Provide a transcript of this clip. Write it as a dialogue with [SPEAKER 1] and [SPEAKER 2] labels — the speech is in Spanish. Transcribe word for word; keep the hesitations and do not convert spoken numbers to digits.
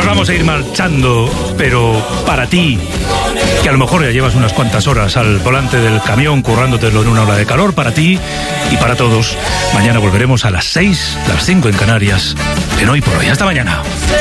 [SPEAKER 1] Nos vamos a ir marchando, pero para ti, que a lo mejor ya llevas unas cuantas horas al volante del camión currándotelo en una hora de calor, para ti y para todos. Mañana volveremos a las seis, las cinco en Canarias, en Hoy por Hoy. Hasta mañana.